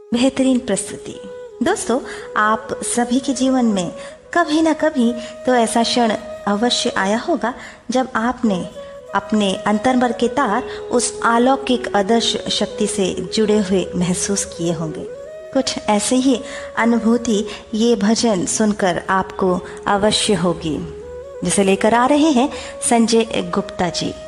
बेहतरीन प्रस्तुति। दोस्तों, आप सभी के जीवन में कभी ना कभी तो ऐसा क्षण अवश्य आया होगा जब आपने अपने अंतर्मन के तार उस अलौकिक अदृश्य शक्ति से जुड़े हुए महसूस किए होंगे। कुछ ऐसे ही अनुभूति ये भजन सुनकर आपको अवश्य होगी, जिसे लेकर आ रहे हैं संजय गुप्ता जी।